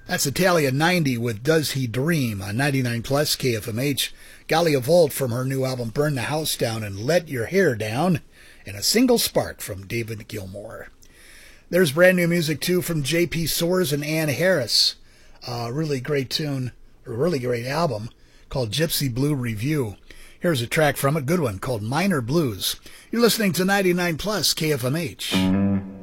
That's Italia 90 with Does He Dream on 99 Plus KFMH. Galia Volt from her new album Burn the House Down and Let Your Hair Down. And a Single Spark from David Gilmour. There's brand new music too from J.P. Soares and Ann Harris. A really great tune, a really great album called Gypsy Blue Review. Here's a track from a good one called Minor Blues. You're listening to 99 Plus KFMH.